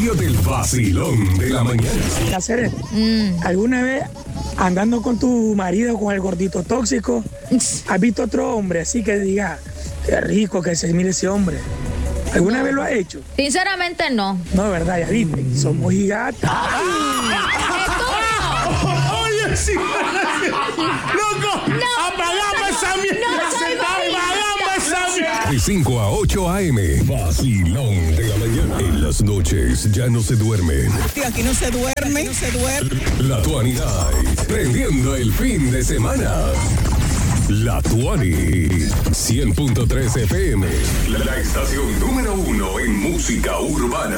medio del vacilón de la mañana. Hacer ¿alguna vez andando con tu marido, con el gordito tóxico, has visto otro hombre así que diga, qué rico que se mire ese hombre? ¿Alguna vez lo has hecho? Sinceramente no. No, ¿verdad? Ya viste, somos gigantes. Oye, sí. Loco, apagame esa mierda. Apagame esa mierda. De 5 a 8 a.m. Vacilón de la mañana. En las noches ya no se duermen. Aquí no se duerme. La Tuani Night, prendiendo el fin de semana. La Tuani, 100.3 FM, la estación número 1 en música urbana.